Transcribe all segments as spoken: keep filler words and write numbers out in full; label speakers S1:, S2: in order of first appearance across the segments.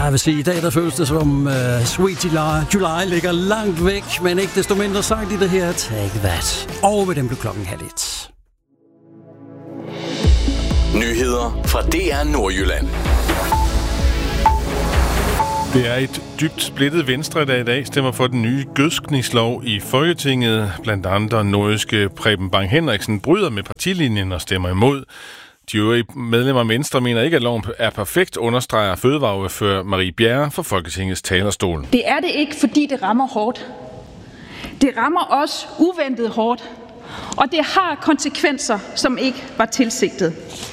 S1: Jeg vil sige, i dag der føles det som uh, Sweet July. July ligger langt væk, men ikke desto mindre sagt i det her Take That. Og med dem blev klokken halv et.
S2: Nyheder fra D R Nordjylland.
S3: Det er et dybt splittet Venstre, der i dag stemmer for den nye gødskningslov i Folketinget. Blandt andre nordjyske Preben Bang Henriksen bryder med partilinjen og stemmer imod. De øvrige medlemmer af Venstre mener ikke, at loven er perfekt, understreger fødevareordfører Marie Bjerre fra Folketingets talerstol.
S4: Det er det ikke, fordi det rammer hårdt. Det rammer også uventet hårdt, og det har konsekvenser, som ikke var tilsigtet.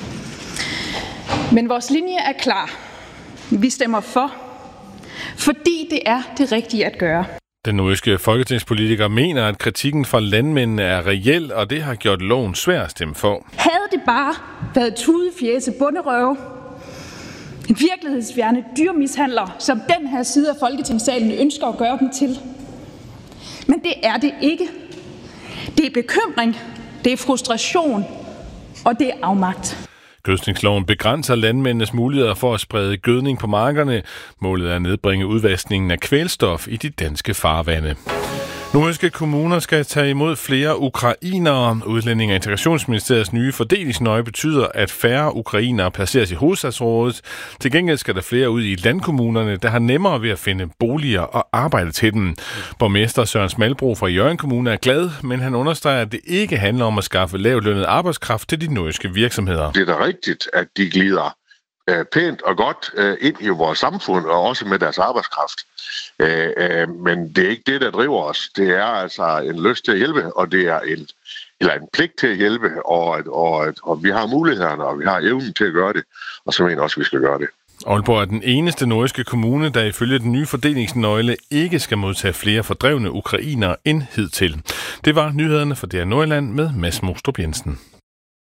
S4: Men vores linje er klar. Vi stemmer for, fordi det er det rigtige at gøre.
S3: Den nordjyske folketingspolitiker mener, at kritikken fra landmændene er reel, og det har gjort loven svær at stemme for.
S4: Havde det bare været tudefjæse bunderøve, en virkelighedsfjerne dyrmishandler, som den her side af Folketingssalen ønsker at gøre dem til. Men det er det ikke. Det er bekymring, det er frustration, og det er afmagt.
S3: Gødskningsloven begrænser landmændenes muligheder for at sprede gødning på markerne. Målet er at nedbringe udvaskningen af kvælstof i de danske farvande. Nordjyske kommuner skal tage imod flere ukrainere. Udlændinge- og Integrationsministeriets nye fordelingsnøje betyder, at færre ukrainere placeres i hovedstadsområdet. Til gengæld skal der flere ud i landkommunerne, der har nemmere ved at finde boliger og arbejde til dem. Borgmester Søren Smalbro fra Hjørring Kommune er glad, men han understreger, at det ikke handler om at skaffe lavtlønnet arbejdskraft til de nordjyske virksomheder.
S5: Det er da rigtigt, at de glider pænt og godt ind i vores samfund, og også med deres arbejdskraft. Men det er ikke det, der driver os. Det er altså en lyst til at hjælpe, og det er en, eller en pligt til at hjælpe, og, og, og vi har mulighederne, og vi har evnen til at gøre det, og så mener jeg også, at vi skal gøre det.
S3: Aalborg er den eneste nordjyske kommune, der ifølge den nye fordelingsnøgle ikke skal modtage flere fordrevne ukrainere end hidtil. Det var nyhederne for D R Nordjylland med Mads Mostrup Jensen.